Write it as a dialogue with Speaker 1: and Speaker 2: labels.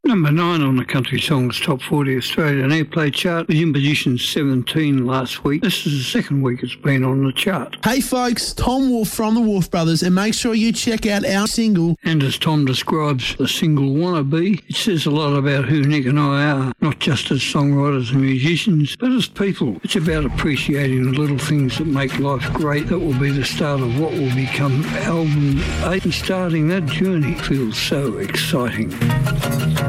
Speaker 1: Number 9 on the Country Songs Top 40 Australian Airplay chart was in position 17 last week. This is the second week it's been on the chart.
Speaker 2: Hey folks, Tom Wolfe from the Wolfe Brothers, and make sure you check out our single.
Speaker 1: And as Tom describes the single Wanna Be, it says a lot about who Nick and I are, not just as songwriters and musicians, but as people. It's about appreciating the little things that make life great. That will be the start of what will become album 8, and starting that journey feels so exciting.